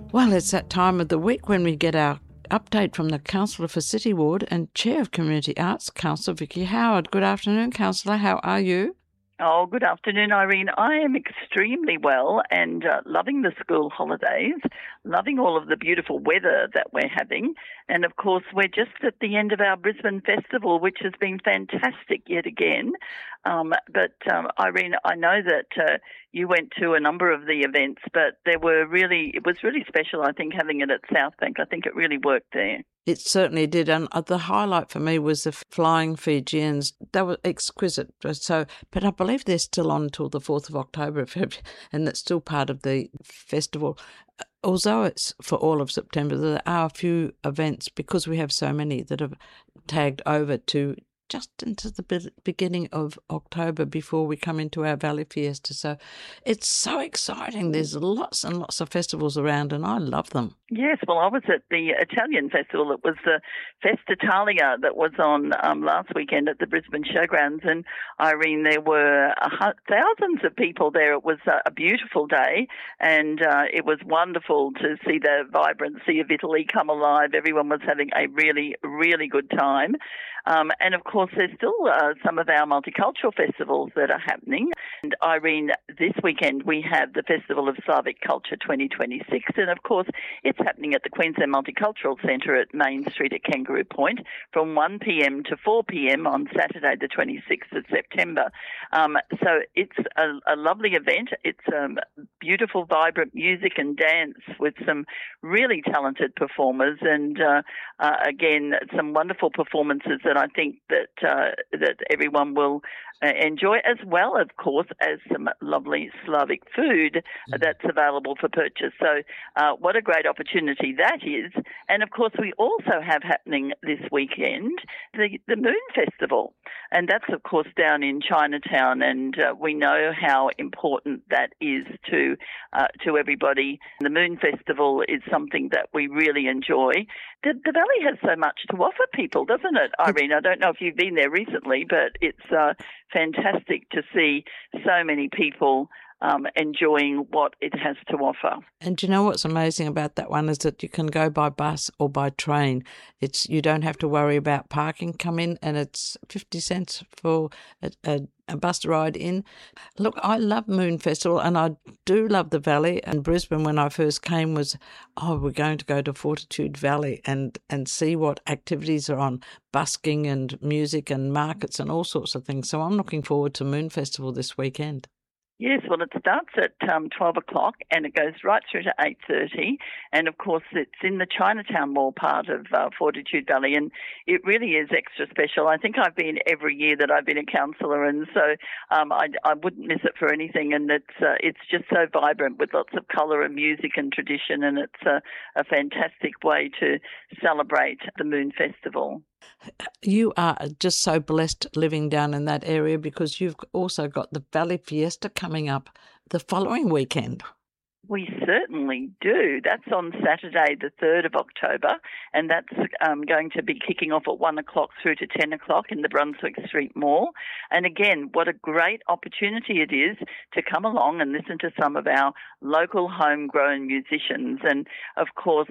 Well, it's that time of the week when we get our update from the Councillor for City Ward and Chair of Community Arts, Councillor Vicky Howard. Good afternoon, Councillor. How are you? Oh, good afternoon, Irene. I am extremely well and loving the school holidays, loving all of the beautiful weather that we're having. And, of course, we're just at the end of our Brisbane Festival, which has been fantastic yet again. But Irene, I know that you went to a number of the events, but it was really special, I think, having it at Southbank. I think it really worked there. It certainly did, and the highlight for me was the Flying Fijians. They were exquisite. So, but I believe they're still on until the 4th of October, and that's still part of the festival. Although it's for all of September, there are a few events, because we have so many, that have tagged over to just into the beginning of October before we come into our Valley Fiesta. So it's so exciting. There's lots and lots of festivals around, and I love them. Yes, well, I was at the Italian festival. It was the Festa Italia that was on last weekend at the Brisbane Showgrounds, and Irene, there were thousands of people there. It was a beautiful day, and it was wonderful to see the vibrancy of Italy come alive. Everyone was having a really, really good time. And, of course, there's still some of our multicultural festivals that are happening. And, Irene, this weekend we have the Festival of Slavic Culture 2026. And, of course, it's happening at the Queensland Multicultural Centre at Main Street at Kangaroo Point from 1 p.m. to 4 p.m. on Saturday the 26th of September. So it's a lovely event. It's beautiful, vibrant music and dance with some really talented performers and, again, some wonderful performances that I think that everyone will enjoy, as well, of course, as some lovely Slavic food that's available for purchase. So what a great opportunity that is. And, of course, we also have happening this weekend the Moon Festival. And that's, of course, down in Chinatown. And we know how important that is to everybody. The Moon Festival is something that we really enjoy. The Valley has so much to offer people, doesn't it, Irene? I don't know if you've been there recently, but it's fantastic to see so many people enjoying what it has to offer. And do you know what's amazing about that one is that you can go by bus or by train. You don't have to worry about parking. Come in and it's 50 cents for a bus ride in. Look, I love Moon Festival and I do love the Valley. And Brisbane, when I first came, was, we're going to go to Fortitude Valley and see what activities are on, busking and music and markets and all sorts of things. So I'm looking forward to Moon Festival this weekend. Yes, well, it starts at 12 o'clock and it goes right through to 8:30. And, of course, it's in the Chinatown Mall part of Fortitude Valley, and it really is extra special. I think I've been every year that I've been a councillor, and so I wouldn't miss it for anything. And it's just so vibrant with lots of colour and music and tradition, and it's a fantastic way to celebrate the Moon Festival. You are just so blessed living down in that area because you've also got the Valley Fiesta coming up the following weekend. We certainly do. That's on Saturday, the 3rd of October, and that's going to be kicking off at 1 o'clock through to 10 o'clock in the Brunswick Street Mall. And again, what a great opportunity it is to come along and listen to some of our local homegrown musicians. And, of course,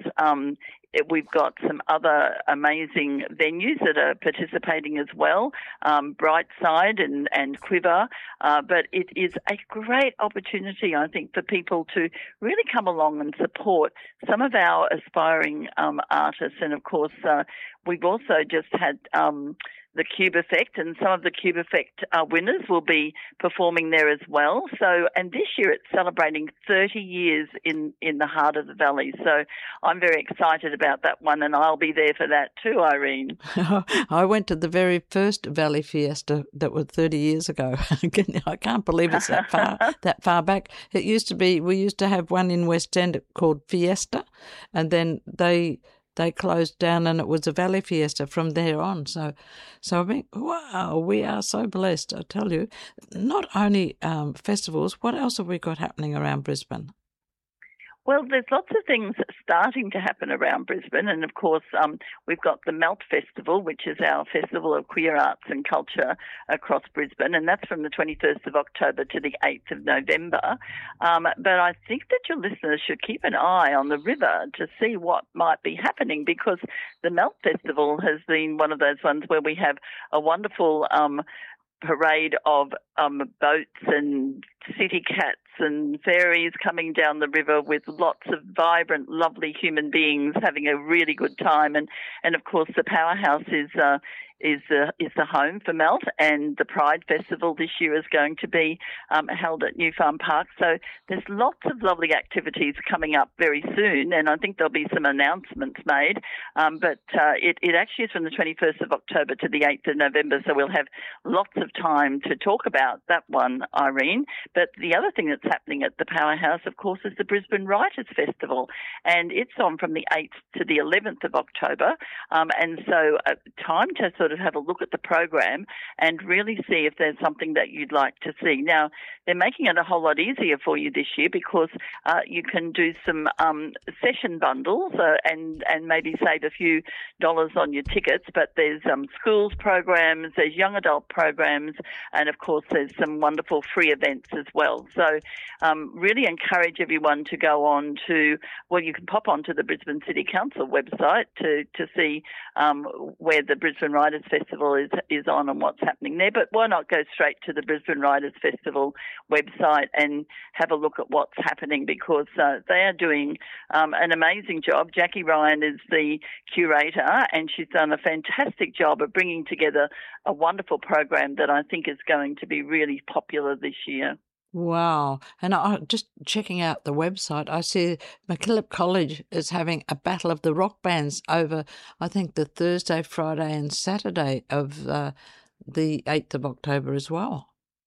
we've got some other amazing venues that are participating as well, Brightside and Quiver. But it is a great opportunity, I think, for people to really come along and support some of our aspiring artists. And, of course, we've also just had the Cube Effect, and some of the Cube Effect winners will be performing there as well. So, and this year it's celebrating 30 years in the heart of the Valley. So I'm very excited about that one, and I'll be there for that too, Irene. I went to the very first Valley Fiesta that was 30 years ago. I can't believe it's that far back. It used to be, we used to have one in West End called Fiesta, and then they closed down and it was a Valley Fiesta from there on. So I mean, wow, we are so blessed, I tell you. Not only festivals, what else have we got happening around Brisbane? Well, there's lots of things starting to happen around Brisbane, and of course, we've got the Melt Festival, which is our festival of queer arts and culture across Brisbane, and that's from the 21st of October to the 8th of November. But I think that your listeners should keep an eye on the river to see what might be happening, because the Melt Festival has been one of those ones where we have a wonderful parade of boats and city cats and ferries coming down the river with lots of vibrant, lovely human beings having a really good time. And of course, the Powerhouse is the home for Melt, and the Pride Festival this year is going to be held at New Farm Park. So there's lots of lovely activities coming up very soon, and I think there'll be some announcements made. But it actually is from the 21st of October to the 8th of November, so we'll have lots of time to talk about that one, Irene. But the other thing that's happening at the Powerhouse, of course, is the Brisbane Writers Festival, and it's on from the 8th to the 11th of October. And so time to sort of have a look at the program and really see if there's something that you'd like to see. Now, they're making it a whole lot easier for you this year, because you can do some session bundles and maybe save a few dollars on your tickets. But there's schools programs, there's young adult programs, and of course there's some wonderful free events as well. So really encourage everyone to go on to, well, you can pop onto the Brisbane City Council website to see where the Brisbane Writers Festival is on and what's happening there. But why not go straight to the Brisbane Writers Festival website and have a look at what's happening, because they are doing an amazing job. Jackie Ryan is the curator, and she's done a fantastic job of bringing together a wonderful program that I think is going to be really popular this year. Wow. And just checking out the website, I see MacKillop College is having a battle of the rock bands over, I think, the Thursday, Friday and Saturday of the 8th of October as well.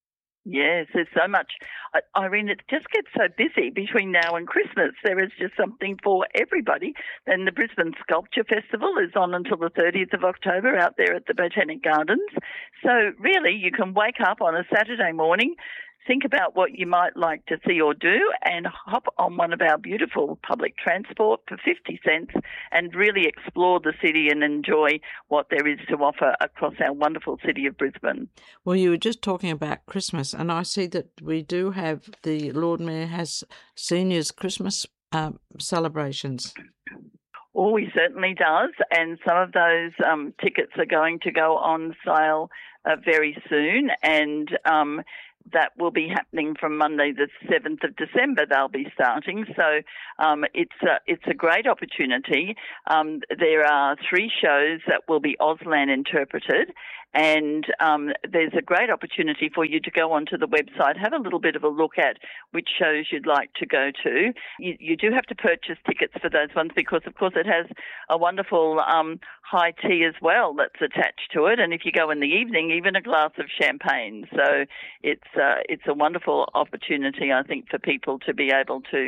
Yes, there's so much. Irene, it just gets so busy between now and Christmas. There is just something for everybody. Then the Brisbane Sculpture Festival is on until the 30th of October out there at the Botanic Gardens. So really, you can wake up on a Saturday morning, think about what you might like to see or do, and hop on one of our beautiful public transport for 50 cents and really explore the city and enjoy what there is to offer across our wonderful city of Brisbane. Well, you were just talking about Christmas, and I see that we do have, the Lord Mayor has seniors Christmas celebrations. Oh, he certainly does, and some of those tickets are going to go on sale very soon, and that will be happening from Monday the 7th of December. They'll be starting. So it's a great opportunity. There are 3 shows that will be Auslan interpreted, and there's a great opportunity for you to go onto the website, have a little bit of a look at which shows you'd like to go to. You do have to purchase tickets for those ones, because, of course, it has a wonderful high tea as well that's attached to it, and if you go in the evening, even a glass of champagne. So it's a wonderful opportunity, I think, for people to be able to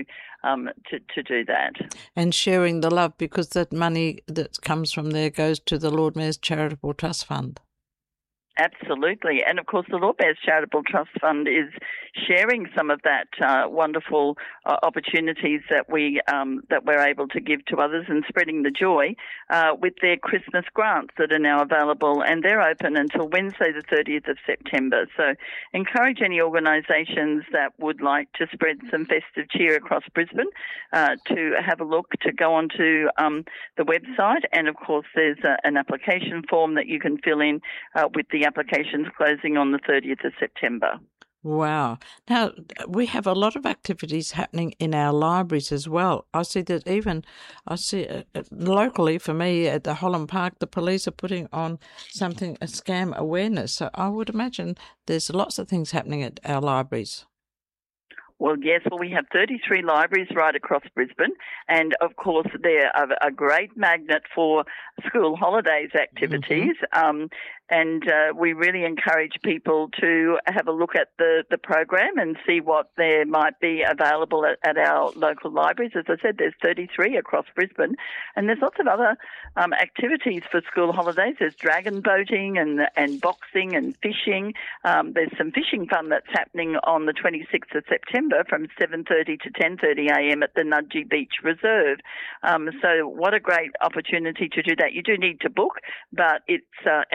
do that. And sharing the love, because that money that comes from there goes to the Lord Mayor's Charitable Trust Fund. Absolutely. And of course, the Lord Mayor's Charitable Trust Fund is sharing some of that wonderful opportunities that we're able to give to others, and spreading the joy with their Christmas grants that are now available, and they're open until Wednesday the 30th of September. So encourage any organisations that would like to spread some festive cheer across Brisbane to have a look, to go onto the website. And of course, there's an application form that you can fill in with the applications closing on the 30th of September. Wow. Now, we have a lot of activities happening in our libraries as well. I see locally for me at the Holland Park, the police are putting on something, a scam awareness. So I would imagine there's lots of things happening at our libraries. Well, yes. Well, we have 33 libraries right across Brisbane, and of course they're a great magnet for school holidays activities. Mm-hmm. And we really encourage people to have a look at the program and see what there might be available at our local libraries. As I said, there's 33 across Brisbane, and there's lots of other activities for school holidays. There's dragon boating and boxing and fishing. There's some fishing fun that's happening on the 26th of September from 7:30 to 10:30 a.m. at the Nudgee Beach Reserve. So what a great opportunity to do that. You do need to book, but it's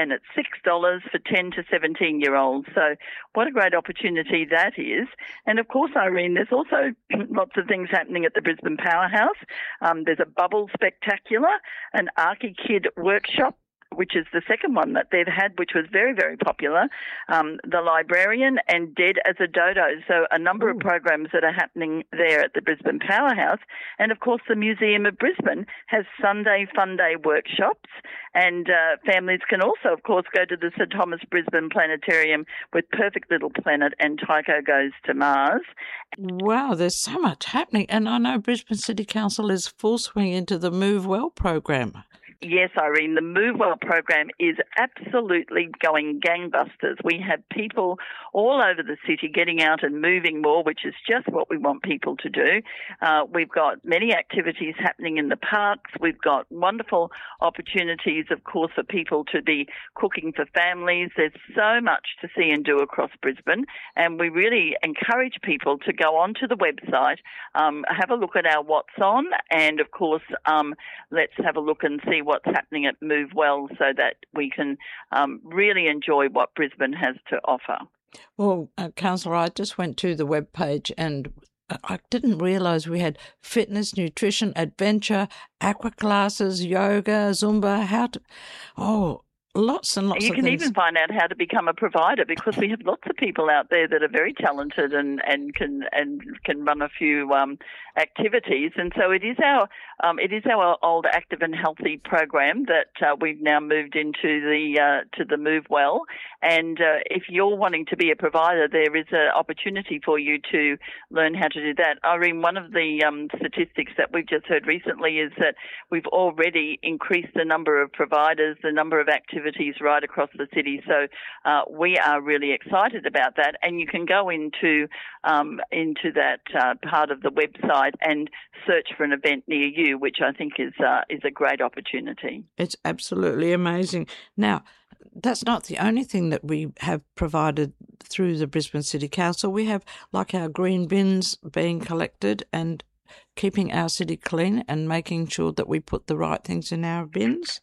$6 for 10 to 17-year-olds. So what a great opportunity that is. And of course, Irene, there's also lots of things happening at the Brisbane Powerhouse. There's a bubble spectacular, an Archie Kid workshop, which is the second one that they've had, which was very, very popular, The Librarian and Dead as a Dodo. So a number of programs that are happening there at the Brisbane Powerhouse. And, of course, the Museum of Brisbane has Sunday Fun Day workshops, and families can also, of course, go to the Sir Thomas Brisbane Planetarium with Perfect Little Planet and Tycho Goes to Mars. Wow, there's so much happening. And I know Brisbane City Council is full swing into the Move Well program. Yes, Irene, the Move Well program is absolutely going gangbusters. We have people all over the city getting out and moving more, which is just what we want people to do. We've got many activities happening in the parks. We've got wonderful opportunities, of course, for people to be cooking for families. There's so much to see and do across Brisbane, and we really encourage people to go onto the website, have a look at our What's On, and, of course, let's have a look and see what's happening at Move Well so that we can really enjoy what Brisbane has to offer. Well, Councillor, I just went to the webpage and I didn't realise we had fitness, nutrition, adventure, aqua classes, yoga, Zumba, lots and lots of things. You can even find out how to become a provider, because we have lots of people out there that are very talented and can run a few activities. And so it is our old Active and Healthy program that we've now moved into the Move Well. And if you're wanting to be a provider, there is an opportunity for you to learn how to do that. Irene, one of the statistics that we've just heard recently is that we've already increased the number of providers, the number of activities right across the city. So we are really excited about that. And you can go into that part of the website and search for an event near you, which I think is a great opportunity. It's absolutely amazing. Now, that's not the only thing that we have provided through the Brisbane City Council. We have like our green bins being collected and keeping our city clean and making sure that we put the right things in our bins.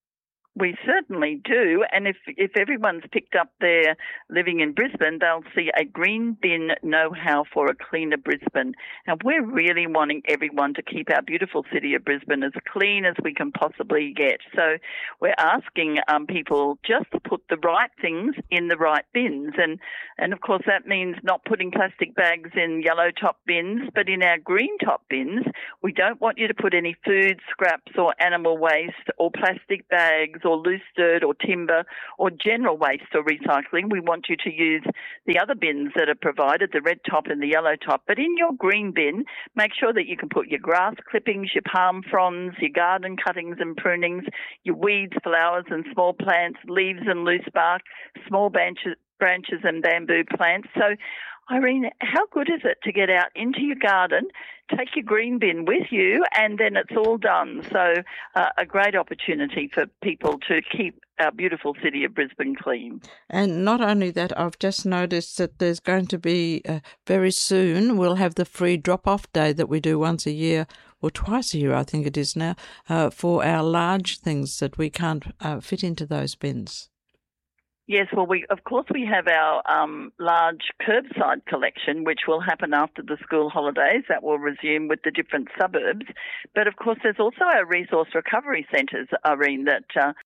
We certainly do, and if everyone's picked up their living in Brisbane, they'll see a green bin know-how for a cleaner Brisbane. And we're really wanting everyone to keep our beautiful city of Brisbane as clean as we can possibly get. So we're asking people just to put the right things in the right bins. And of course, that means not putting plastic bags in yellow top bins, but in our green top bins. We don't want you to put any food scraps or animal waste or plastic bags or loose dirt or timber or general waste or recycling. We want you to use the other bins that are provided, the red top and the yellow top. But in your green bin, make sure that you can put your grass clippings, your palm fronds, your garden cuttings and prunings, your weeds, flowers and small plants, leaves and loose bark, small branches and bamboo plants. So, Irene, how good is it to get out into your garden, take your green bin with you, and then it's all done? So a great opportunity for people to keep our beautiful city of Brisbane clean. And not only that, I've just noticed that there's going to be very soon, we'll have the free drop-off day that we do once a year, or twice a year, I think it is now, for our large things that we can't fit into those bins. Yes, well, we have our large curbside collection, which will happen after the school holidays. That will resume with the different suburbs. But, of course, there's also our resource recovery centres, Irene, that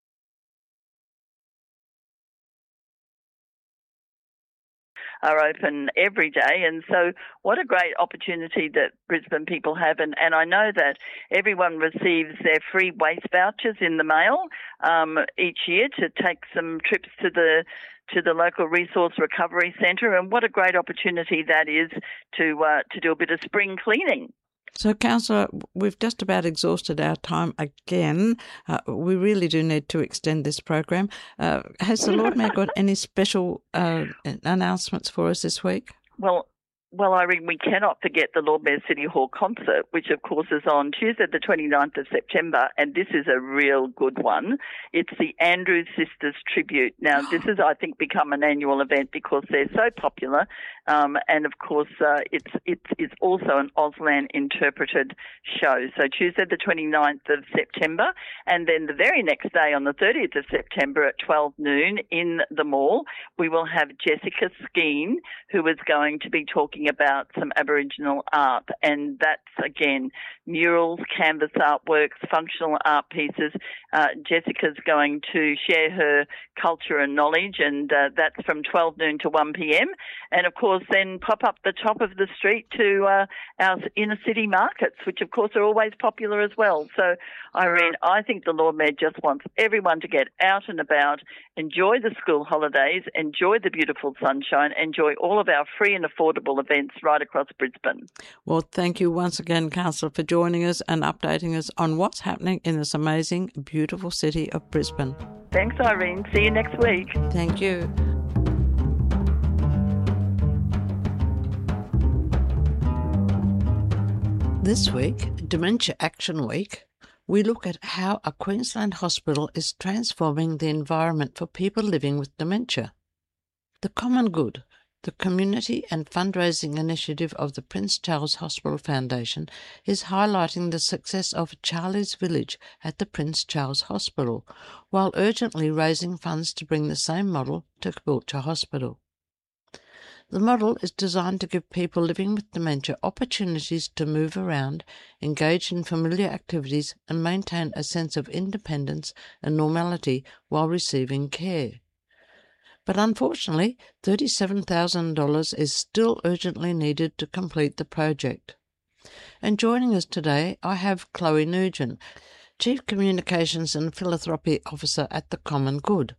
are open every day. And so what a great opportunity that Brisbane people have. And I know that everyone receives their free waste vouchers in the mail each year to take some trips to the local resource recovery centre. And what a great opportunity that is to do a bit of spring cleaning. So, Councillor, we've just about exhausted our time again. We really do need to extend this program. Has the Lord Mayor got any special announcements for us this week? Well, Irene, we cannot forget the Lord Mayor City Hall concert, which of course is on Tuesday the 29th of September, and this is a real good one. It's the Andrews Sisters Tribute. Now, this has, I think, become an annual event because they're so popular, and of course it's also an Auslan interpreted show. So Tuesday the 29th of September, and then the very next day on the 30th of September at 12 noon in the mall, we will have Jessica Skeen, who is going to be talking about some Aboriginal art, and that's again murals, canvas artworks, functional art pieces. Jessica's going to share her culture and knowledge, and that's from 12 noon to 1 p.m. And of course then pop up the top of the street to our inner city markets, which of course are always popular as well. So Irene, I think the Lord Mayor just wants everyone to get out and about, enjoy the school holidays, enjoy the beautiful sunshine, enjoy all of our free and affordable events right across Brisbane. Well, thank you once again, Councillor, for joining us and updating us on what's happening in this amazing, beautiful city of Brisbane. Thanks, Irene. See you next week. Thank you. This week, Dementia Action Week, we look at how a Queensland hospital is transforming the environment for people living with dementia. The Common Good, the community and fundraising initiative of the Prince Charles Hospital Foundation, is highlighting the success of Charlie's Village at the Prince Charles Hospital, while urgently raising funds to bring the same model to Caboolture Hospital. The model is designed to give people living with dementia opportunities to move around, engage in familiar activities, and maintain a sense of independence and normality while receiving care. But unfortunately, $37,000 is still urgently needed to complete the project. And joining us today, I have Chloe Nugent, Chief Communications and Philanthropy Officer at the Common Good.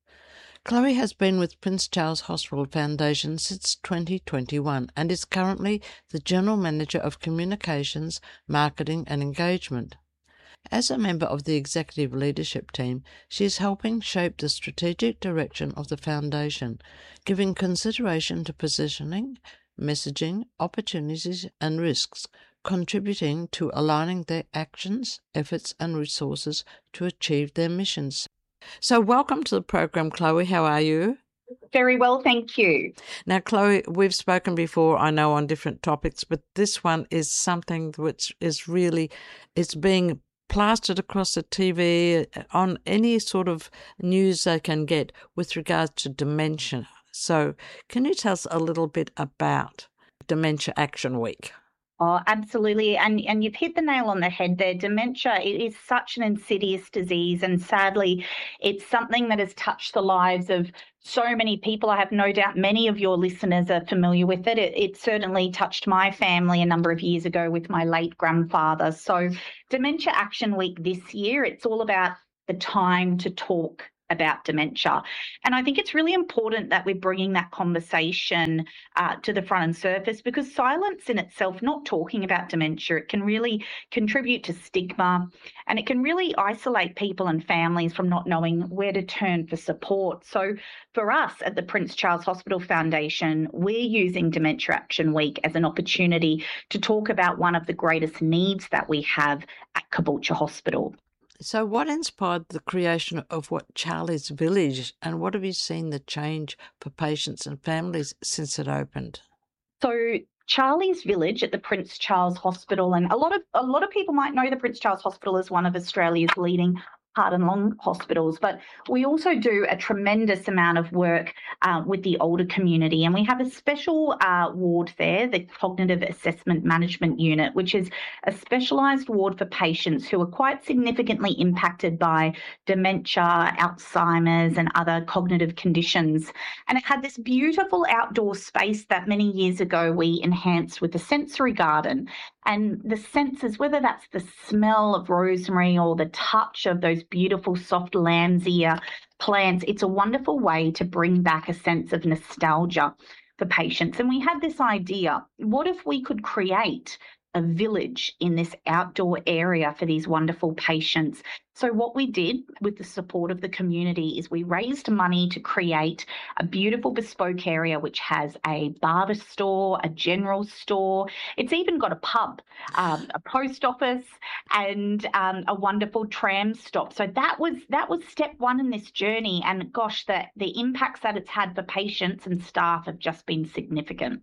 Chloe has been with Prince Charles Hospital Foundation since 2021 and is currently the General Manager of Communications, Marketing and Engagement. As a member of the executive leadership team, she is helping shape the strategic direction of the foundation, giving consideration to positioning, messaging, opportunities and risks, contributing to aligning their actions, efforts and resources to achieve their missions. So welcome to the program, Chloe. How are you? Very well, thank you. Now, Chloe, we've spoken before, I know, on different topics, but this one is something which is really, it's being plastered across the TV, on any sort of news they can get with regards to dementia. So can you tell us a little bit about Dementia Action Week? Oh, absolutely. And you've hit the nail on the head there. Dementia, it is such an insidious disease, and sadly, it's something that has touched the lives of so many people. I have no doubt many of your listeners are familiar with it. It certainly touched my family a number of years ago with my late grandfather. So Dementia Action Week this year, it's all about the time to talk about dementia. And I think it's really important that we're bringing that conversation to the front and surface, because silence in itself, not talking about dementia, it can really contribute to stigma, and it can really isolate people and families from not knowing where to turn for support. So for us at the Prince Charles Hospital Foundation, we're using Dementia Action Week as an opportunity to talk about one of the greatest needs that we have at Caboolture Hospital. So what inspired the creation of Charlie's Village, and what have you seen the change for patients and families since it opened? So Charlie's Village at the Prince Charles Hospital, and a lot of people might know the Prince Charles Hospital as one of Australia's leading heart and lung hospitals, but we also do a tremendous amount of work with the older community, and we have a special ward there, the Cognitive Assessment Management Unit, which is a specialised ward for patients who are quite significantly impacted by dementia, Alzheimer's and other cognitive conditions. And it had this beautiful outdoor space that many years ago we enhanced with a sensory garden. And the senses, whether that's the smell of rosemary or the touch of those beautiful soft lamb's ear plants, it's a wonderful way to bring back a sense of nostalgia for patients. And we had this idea, what if we could create a village in this outdoor area for these wonderful patients. So what we did with the support of the community is we raised money to create a beautiful bespoke area which has a barber store, a general store. It's even got a pub, a post office, and a wonderful tram stop. So that was step one in this journey. And gosh, the impacts that it's had for patients and staff have just been significant.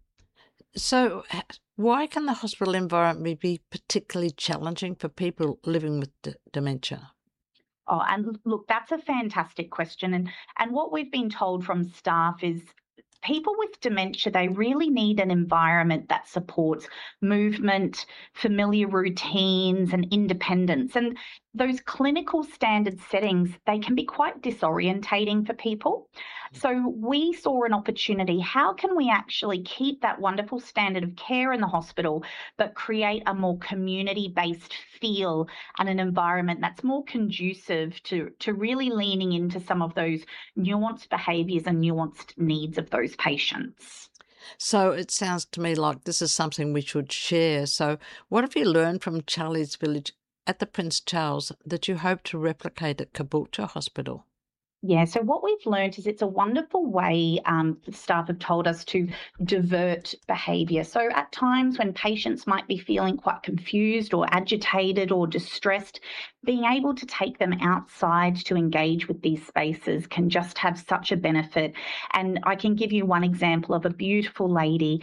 So why can the hospital environment be particularly challenging for people living with dementia? Oh, and look, that's a fantastic question. And what we've been told from staff is people with dementia, they really need an environment that supports movement, familiar routines, and independence. And those clinical standard settings, they can be quite disorientating for people. So we saw an opportunity. How can we actually keep that wonderful standard of care in the hospital, but create a more community-based feel and an environment that's more conducive to really leaning into some of those nuanced behaviours and nuanced needs of those patients? So it sounds to me like this is something we should share. So what have you learned from Charlie's Village at the Prince Charles that you hope to replicate at Caboolture Hospital? Yeah, so what we've learned is it's a wonderful way, the staff have told us, to divert behaviour. So at times when patients might be feeling quite confused or agitated or distressed, being able to take them outside to engage with these spaces can just have such a benefit. And I can give you one example of a beautiful lady.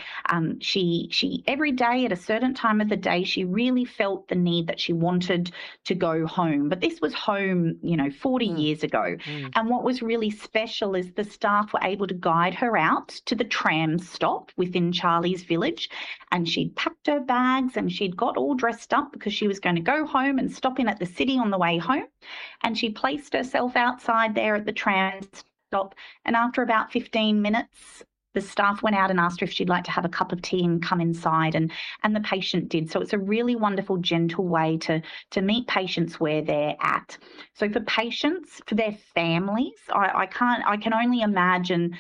She every day at a certain time of the day, she really felt the need that she wanted to go home. But this was home, 40 years ago. And what was really special is the staff were able to guide her out to the tram stop within Charlie's Village. And she'd packed her bags and she'd got all dressed up because she was going to go home and stop in at the city on the way home. And she placed herself outside there at the tram stop. And after about 15 minutes, the staff went out and asked her if she'd like to have a cup of tea and come inside, and the patient did. So it's a really wonderful, gentle way to meet patients where they're at. So for patients, for their families, I can only imagine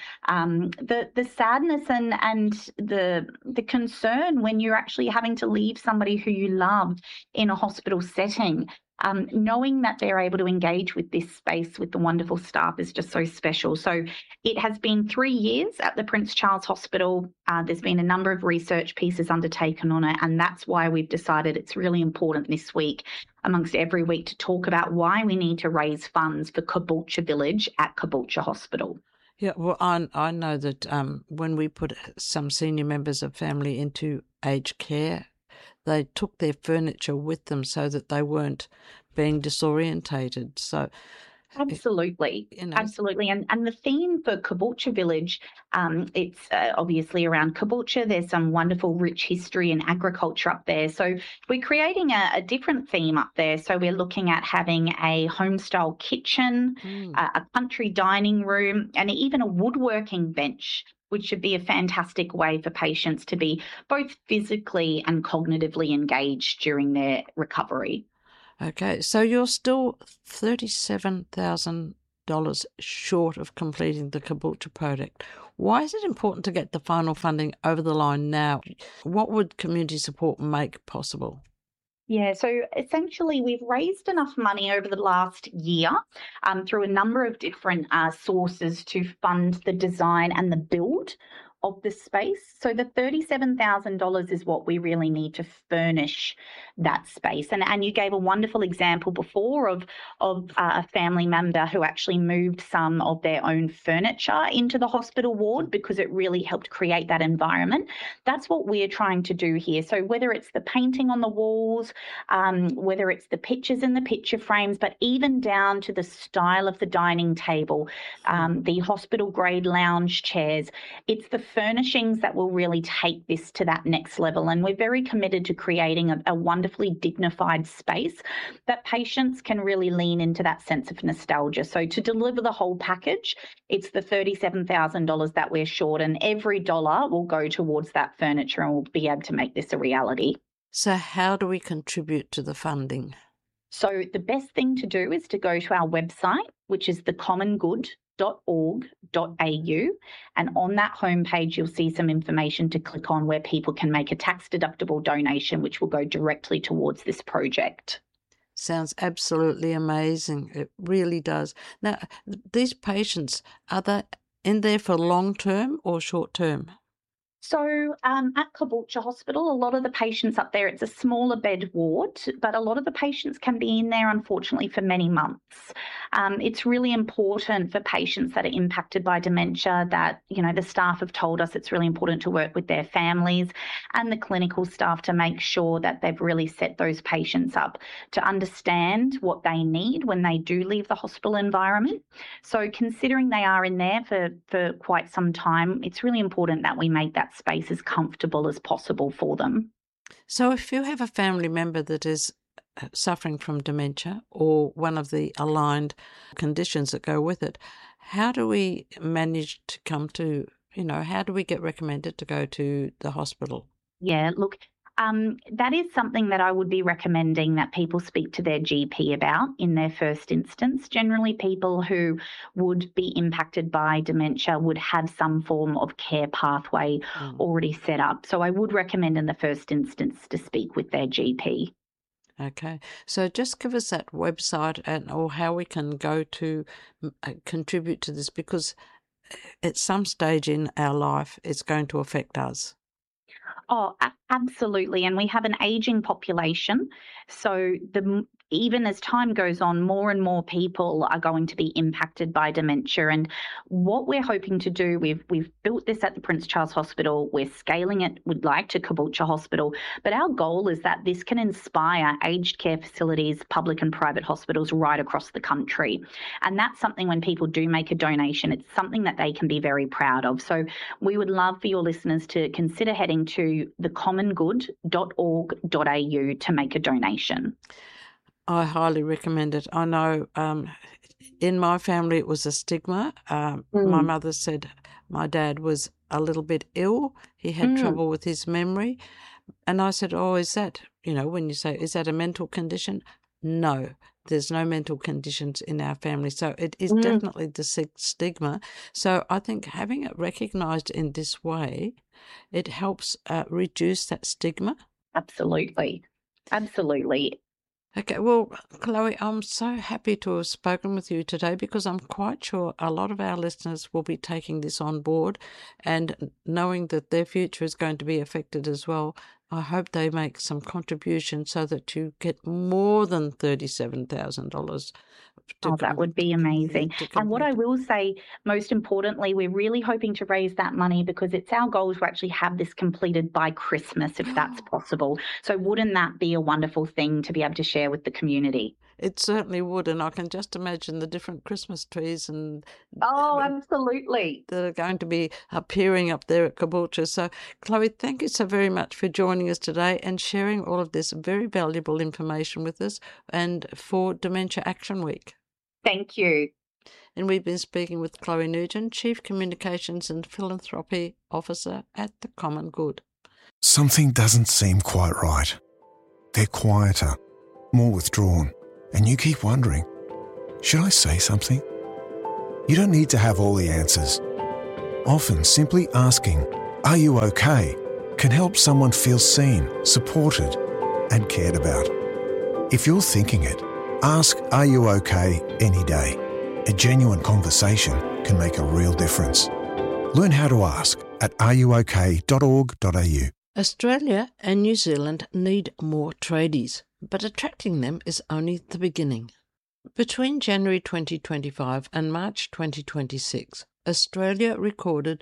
the sadness and the concern when you're actually having to leave somebody who you love in a hospital setting. Knowing that they're able to engage with this space with the wonderful staff is just so special. So it has been 3 years at the Prince Charles Hospital. There's been a number of research pieces undertaken on it, and that's why we've decided it's really important this week, amongst every week, to talk about why we need to raise funds for Caboolture Village at Caboolture Hospital. Yeah, well, I know that when we put some senior members of family into aged care, they took their furniture with them so that they weren't being disorientated. So, absolutely, absolutely. And the theme for Caboolture Village, it's obviously around Caboolture. There's some wonderful, rich history and agriculture up there. So we're creating a different theme up there. So we're looking at having a home-style kitchen, a country dining room, and even a woodworking bench, which should be a fantastic way for patients to be both physically and cognitively engaged during their recovery. Okay, so you're still $37,000 short of completing the Caboolture project. Why is it important to get the final funding over the line now? What would community support make possible? Yeah, so essentially we've raised enough money over the last year through a number of different sources to fund the design and the build of the space. So the $37,000 is what we really need to furnish that space. And you gave a wonderful example before of a family member who actually moved some of their own furniture into the hospital ward because it really helped create that environment. That's what we're trying to do here. So whether it's the painting on the walls, whether it's the pictures in the picture frames, but even down to the style of the dining table, the hospital grade lounge chairs, it's the furnishings that will really take this to that next level. And we're very committed to creating a wonderfully dignified space that patients can really lean into that sense of nostalgia. So to deliver the whole package, it's the $37,000 that we're short, and every dollar will go towards that furniture and we'll be able to make this a reality. So how do we contribute to the funding? So the best thing to do is to go to our website, which is the Common Good and on that homepage you'll see some information to click on where people can make a tax-deductible donation, which will go directly towards this project. Sounds absolutely amazing. It really does. Now, these patients, are they in there for long-term or short-term? So at Caboolture Hospital, a lot of the patients up there, it's a smaller bed ward, but a lot of the patients can be in there, unfortunately, for many months. It's really important for patients that are impacted by dementia that, the staff have told us it's really important to work with their families and the clinical staff to make sure that they've really set those patients up to understand what they need when they do leave the hospital environment. So considering they are in there for quite some time, it's really important that we make that space as comfortable as possible for them. So if you have a family member that is suffering from dementia or one of the aligned conditions that go with it, how do we manage to come to, how do we get recommended to go to the hospital? Yeah, look, that is something that I would be recommending that people speak to their GP about in their first instance. Generally, people who would be impacted by dementia would have some form of care pathway already set up. So I would recommend in the first instance to speak with their GP. Okay, so just give us that website or how we can go to contribute to this, because at some stage in our life it's going to affect us. Oh, absolutely. And we have an ageing population. So even as time goes on, more and more people are going to be impacted by dementia. And what we're hoping to do, we've built this at the Prince Charles Hospital. We're scaling it, we'd like, to Caboolture Hospital. But our goal is that this can inspire aged care facilities, public and private hospitals right across the country. And that's something, when people do make a donation, it's something that they can be very proud of. So we would love for your listeners to consider heading to thecommongood.org.au to make a donation. I highly recommend it. I know in my family it was a stigma. My mother said my dad was a little bit ill. He had trouble with his memory. And I said, is that, when you say, is that a mental condition? No, there's no mental conditions in our family. So it is definitely the stigma. So I think having it recognised in this way, it helps reduce that stigma. Absolutely. Absolutely. Okay, well, Chloe, I'm so happy to have spoken with you today, because I'm quite sure a lot of our listeners will be taking this on board, and knowing that their future is going to be affected as well. I hope they make some contribution so that you get more than $37,000. That would be amazing. And what I will say, most importantly, we're really hoping to raise that money because it's our goal to actually have this completed by Christmas, if that's possible. So wouldn't that be a wonderful thing to be able to share with the community? It certainly would, and I can just imagine the different Christmas trees and absolutely, that are going to be appearing up there at Caboolture. So, Chloe, thank you so very much for joining us today and sharing all of this very valuable information with us, and for Dementia Action Week. Thank you. And we've been speaking with Chloe Nugent, Chief Communications and Philanthropy Officer at the Common Good. Something doesn't seem quite right. They're quieter, more withdrawn. And you keep wondering, should I say something? You don't need to have all the answers. Often simply asking, "Are you okay?" can help someone feel seen, supported, and cared about. If you're thinking it, ask "Are you okay?" any day. A genuine conversation can make a real difference. Learn how to ask at areyouok.org.au. Australia and New Zealand need more tradies, but attracting them is only the beginning. Between January 2025 and March 2026, Australia recorded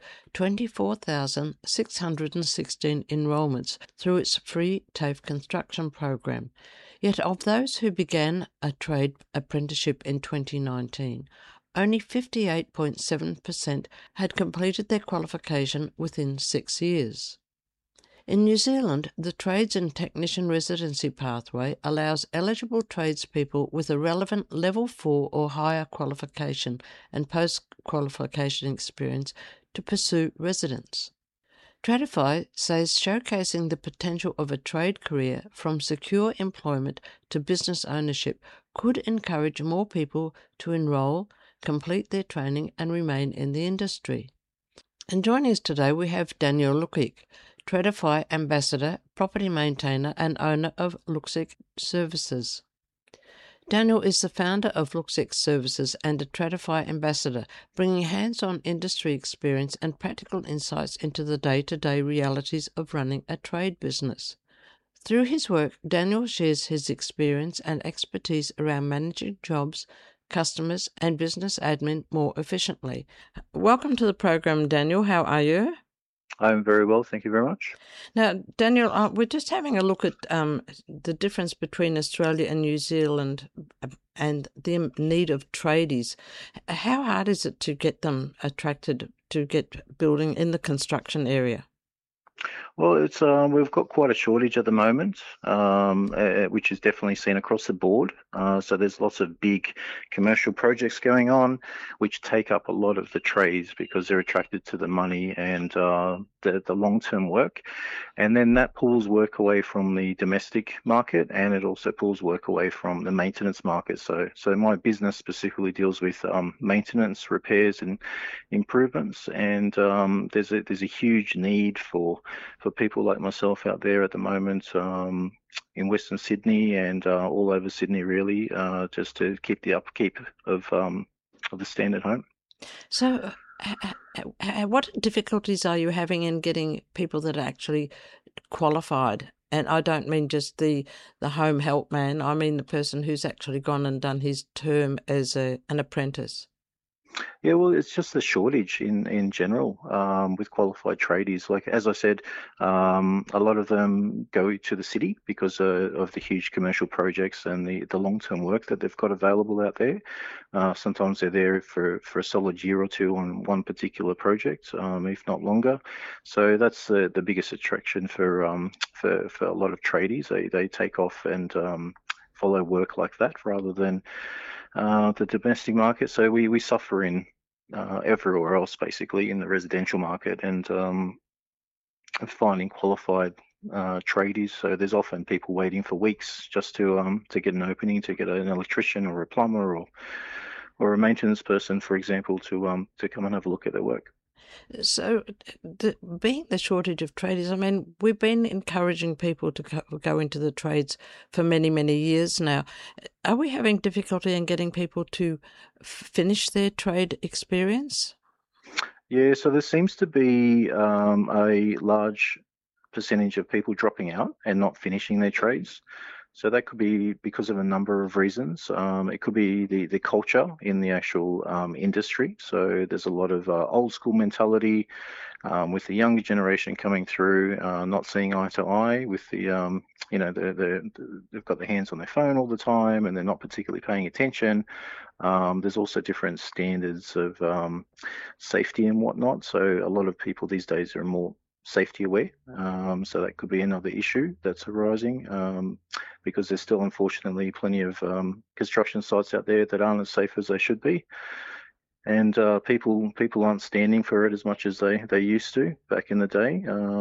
24,616 enrolments through its free TAFE construction program. Yet of those who began a trade apprenticeship in 2019, only 58.7% had completed their qualification within 6 years. In New Zealand, the Trades and Technician Residency Pathway allows eligible tradespeople with a relevant Level 4 or higher qualification and post-qualification experience to pursue residence. Tradify says showcasing the potential of a trade career from secure employment to business ownership could encourage more people to enrol, complete their training and remain in the industry. And joining us today we have Daniel Lukic, Tradify Ambassador, property maintainer and owner of Lukic Services. Daniel is the founder of Lukic Services and a Tradify Ambassador, bringing hands-on industry experience and practical insights into the day-to-day realities of running a trade business. Through his work, Daniel shares his experience and expertise around managing jobs, customers and business admin more efficiently. Welcome to the program, Daniel. How are you? I'm very well, thank you very much. Now, Daniel, we're just having a look at the difference between Australia and New Zealand and the need of tradies. How hard is it to get them attracted to get building in the construction area? Well, it's we've got quite a shortage at the moment, which is definitely seen across the board. So there's lots of big commercial projects going on, which take up a lot of the trades because they're attracted to the money and the long-term work. And then that pulls work away from the domestic market, and it also pulls work away from the maintenance market. So my business specifically deals with maintenance, repairs, and improvements. And there's a huge need for people like myself out there at the moment in Western Sydney and all over Sydney, really, just to keep the upkeep of the standard home. So what difficulties are you having in getting people that are actually qualified? And I don't mean just the home help man, I mean the person who's actually gone and done his term as an apprentice. Yeah, well, it's just the shortage in general with qualified tradies. Like, as I said, a lot of them go to the city because of the huge commercial projects and the long-term work that they've got available out there. Sometimes they're there for a solid year or two on one particular project, if not longer. So that's the biggest attraction for a lot of tradies. They take off and follow work like that rather than the domestic market. So we suffer in everywhere else, basically, in the residential market, and finding qualified tradies. So there's often people waiting for weeks just to get an opening, to get an electrician or a plumber or a maintenance person, for example, to come and have a look at their work. So, being the shortage of tradies, I mean, we've been encouraging people to go into the trades for many, many years now. Are we having difficulty in getting people to finish their trade experience? Yeah, so there seems to be a large percentage of people dropping out and not finishing their trades. So that could be because of a number of reasons. It could be the culture in the actual industry. So there's a lot of old school mentality with the younger generation coming through, not seeing eye to eye with the, they've got their hands on their phone all the time and they're not particularly paying attention. There's also different standards of safety and whatnot. So a lot of people these days are more safety aware. So that could be another issue that's arising because there's still, unfortunately, plenty of construction sites out there that aren't as safe as they should be. And people aren't standing for it as much as they used to back in the day.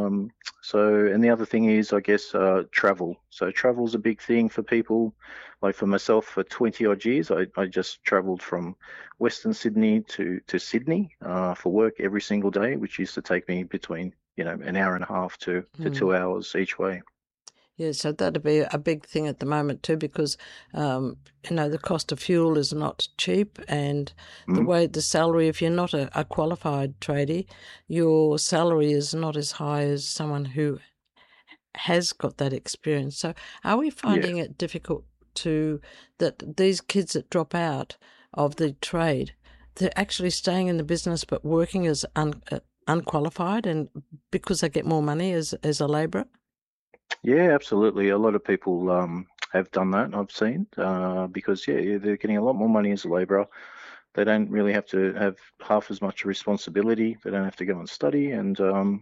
And the other thing is, I guess, travel. So travel's a big thing for people. Like for myself, for 20 odd years, I just travelled from Western Sydney to Sydney for work every single day, which used to take me between an hour and a half to 2 hours each way. Yeah, so that'd be a big thing at the moment too, because the cost of fuel is not cheap, and the salary, if you're not a qualified tradie, your salary is not as high as someone who has got that experience. So are we finding it difficult that these kids that drop out of the trade, they're actually staying in the business but working as unqualified, and because they get more money as a labourer? Yeah, absolutely. A lot of people have done that, I've seen, because, they're getting a lot more money as a labourer. They don't really have to have half as much responsibility. They don't have to go and study. And,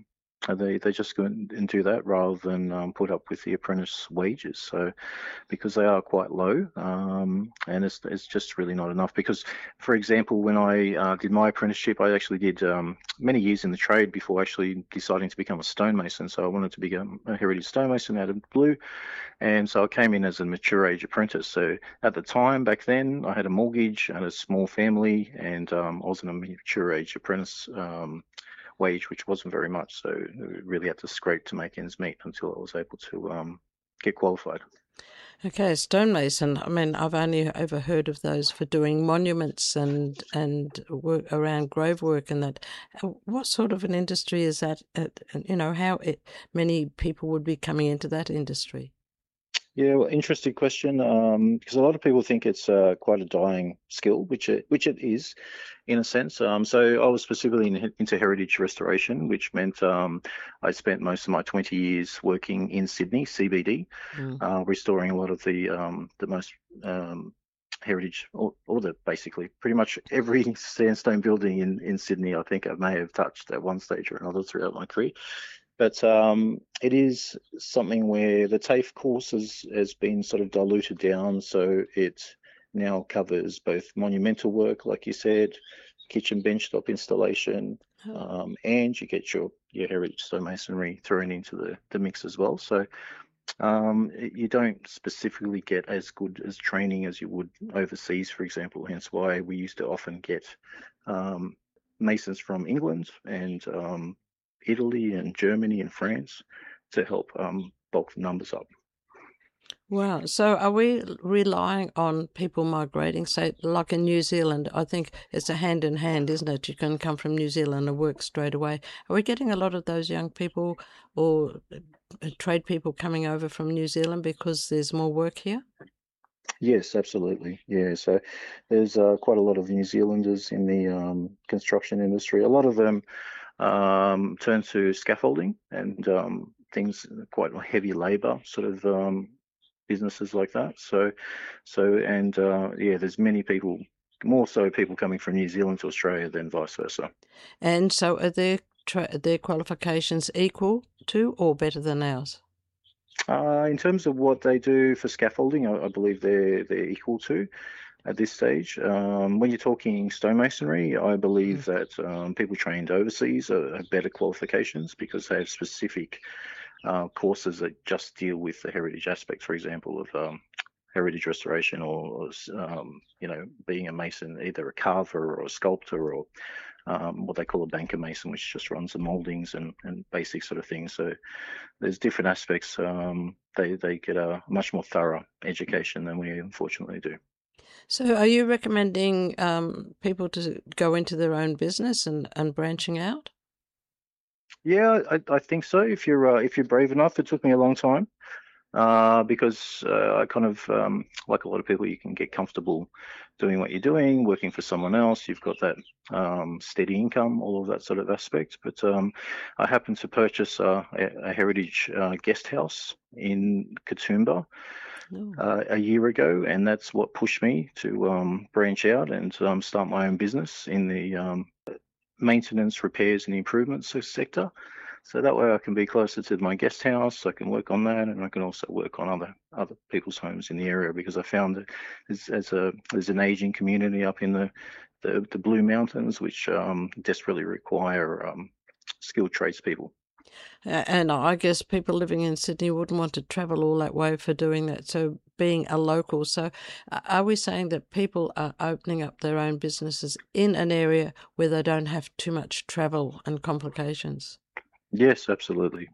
They just go and do that rather than put up with the apprentice wages. So because they are quite low, and it's just really not enough. Because, for example, when I did my apprenticeship, I actually did many years in the trade before actually deciding to become a stonemason. So I wanted to become a heritage stonemason out of the blue, and so I came in as a mature age apprentice. So at the time back then, I had a mortgage and a small family, and I was in a mature age apprentice wage, which wasn't very much. So I really had to scrape to make ends meet until I was able to get qualified. Okay, stonemason. I mean, I've only ever heard of those for doing monuments and work around grave work and that. What sort of an industry is that? How many people would be coming into that industry? Yeah, well, interesting question. Because a lot of people think it's quite a dying skill, which it is, in a sense. So I was specifically into heritage restoration, which meant I spent most of my 20 years working in Sydney CBD, restoring a lot of the most heritage, or the basically pretty much every sandstone building in Sydney. I think I may have touched at one stage or another throughout my career. But it is something where the TAFE course has been sort of diluted down, so it now covers both monumental work, like you said, kitchen benchtop installation, and you get your heritage stonemasonry thrown into the mix as well. So you don't specifically get as good as training as you would overseas, for example. Hence why we used to often get masons from England and Italy and Germany and France to help bulk the numbers up. Wow. So are we relying on people migrating, say, like in New Zealand? I think it's a hand in hand, isn't it? You can come from New Zealand and work straight away. Are we getting a lot of those young people or trade people coming over from New Zealand because there's more work here? Yes, absolutely. Yeah, so there's quite a lot of New Zealanders in the construction industry. A lot of them turn to scaffolding and things, quite heavy labour sort of businesses like that. There's many people, more so people coming from New Zealand to Australia than vice versa. And so are their qualifications equal to or better than ours? In terms of what they do for scaffolding, I believe they're equal to at this stage. When you're talking stonemasonry, I believe that people trained overseas have better qualifications because they have specific courses that just deal with the heritage aspect, for example, of heritage restoration or being a mason, either a carver or a sculptor or what they call a banker mason, which just runs the mouldings and basic sort of things. So there's different aspects. They get a much more thorough education than we unfortunately do. So are you recommending people to go into their own business and branching out? Yeah, I think so. If you're brave enough. It took me a long time because I kind of like a lot of people, you can get comfortable doing what you're doing, working for someone else. You've got that steady income, all of that sort of aspect. But I happened to purchase a heritage guest house in Katoomba a year ago, and that's what pushed me to branch out and start my own business in the maintenance, repairs and improvements sector. So that way I can be closer to my guest house, I can work on that, and I can also work on other people's homes in the area, because I found that there's an ageing community up in the Blue Mountains, which desperately require skilled tradespeople. And I guess people living in Sydney wouldn't want to travel all that way for doing that. So being a local, so are we saying that people are opening up their own businesses in an area where they don't have too much travel and complications? Yes, absolutely.